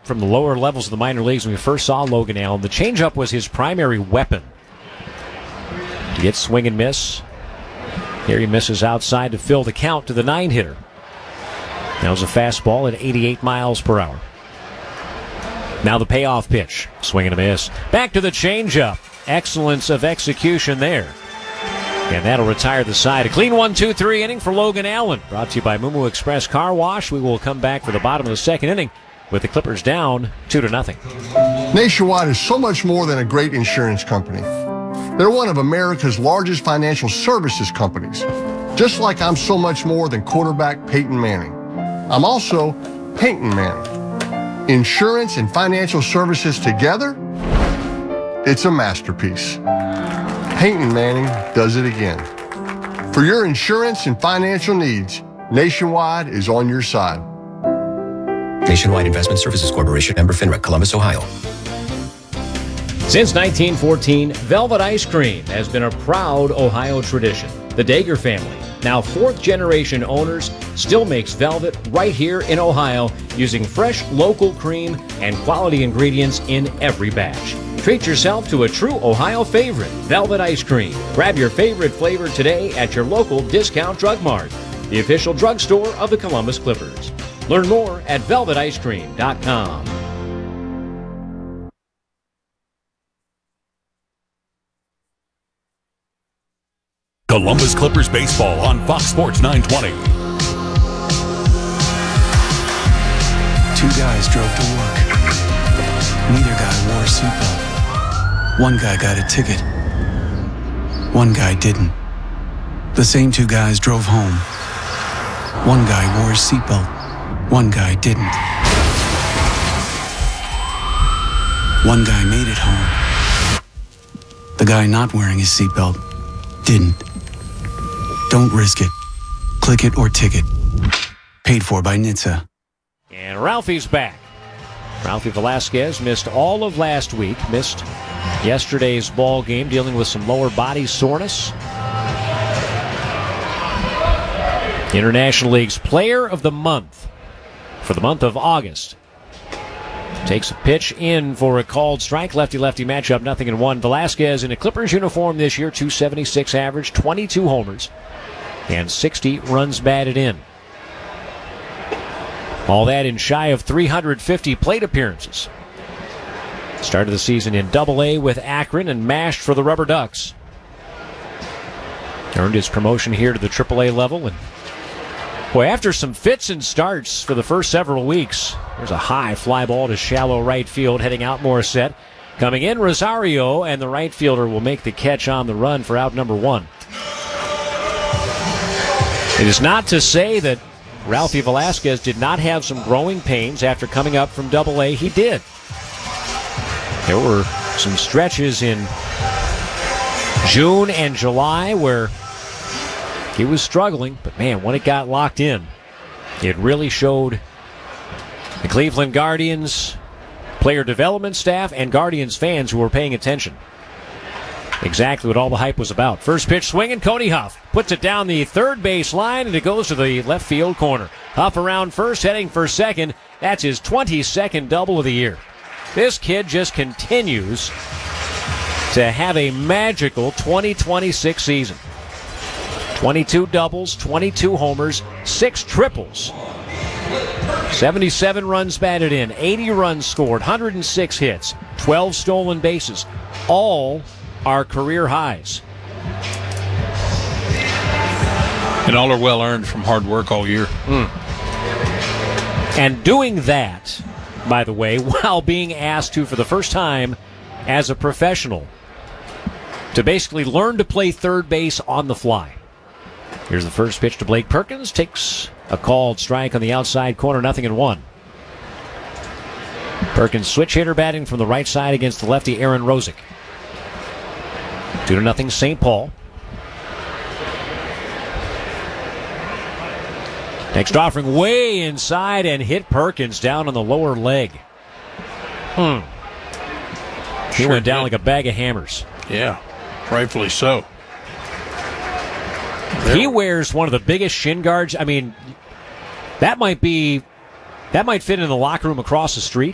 from the lower levels of the minor leagues when we first saw Logan Allen. The changeup was his primary weapon. To get swing and miss. Here he misses outside to fill the count to the 9-hitter. That was a fastball at 88 miles per hour. Now the payoff pitch. Swing and a miss. Back to the changeup. Excellence of execution there. And that'll retire the side. A clean 1-2-3 inning for Logan Allen. Brought to you by Mumu Express Car Wash. We will come back for the bottom of the second inning with the Clippers down 2-0. Nationwide is so much more than a great insurance company. They're one of America's largest financial services companies. Just like I'm so much more than quarterback Peyton Manning. I'm also Peyton Manning. Insurance and financial services together, it's a masterpiece. Peyton Manning does it again. For your insurance and financial needs, Nationwide is on your side. Nationwide Investment Services Corporation, member FINRA, Columbus, Ohio. Since 1914, Velvet Ice Cream has been a proud Ohio tradition. The Dager family, now fourth-generation owners, still makes Velvet right here in Ohio using fresh local cream and quality ingredients in every batch. Treat yourself to a true Ohio favorite, Velvet Ice Cream. Grab your favorite flavor today at your local Discount Drug Mart, the official drugstore of the Columbus Clippers. Learn more at velveticecream.com. Columbus Clippers baseball on Fox Sports 920. Two guys drove to work. Neither guy wore a seatbelt. One guy got a ticket. One guy didn't. The same two guys drove home. One guy wore his seatbelt. One guy didn't. One guy made it home. The guy not wearing his seatbelt didn't. Don't risk it. Click it or ticket. Paid for by NHTSA. And Ralphie's back. Ralphie Velasquez missed all of last week, missed yesterday's ball game, dealing with some lower body soreness. International League's Player of the Month for the month of August. Takes a pitch in for a called strike. Lefty-lefty matchup, 0-1. Velasquez in a Clippers uniform this year, .276 average, 22 homers, and 60 runs batted in. All that in shy of 350 plate appearances. Started the season in Double-A with Akron and mashed for the Rubber Ducks. Earned his promotion here to the Triple-A level. And boy, after some fits and starts for the first several weeks, there's a high fly ball to shallow right field, heading out Morissette. Coming in, Rosario, and the right fielder will make the catch on the run for out number one. It is not to say that Ralphie Velasquez did not have some growing pains after coming up from Double-A. He did. There were some stretches in June and July where he was struggling, but man, when it got locked in, it really showed the Cleveland Guardians player development staff and Guardians fans who were paying attention exactly what all the hype was about. First pitch swinging, Cody Huff puts it down the third base line, and it goes to the left field corner. Huff around first, heading for second. That's his 22nd double of the year. This kid just continues to have a magical 2026 season. 22 doubles, 22 homers, 6 triples. 77 runs batted in, 80 runs scored, 106 hits, 12 stolen bases. All are career highs. And all are well earned from hard work all year. And doing that, by the way, while being asked to, for the first time as a professional, to basically learn to play third base on the fly. Here's the first pitch to Blake Perkins. Takes a called strike on the outside corner, 0-1. Perkins switch hitter batting from the right side against the lefty Aaron Rosick. 2-0 St. Paul. Next offering way inside and hit Perkins down on the lower leg. He went down like a bag of hammers. Yeah, rightfully so. He wears one of the biggest shin guards. I mean, that might fit in the locker room across the street.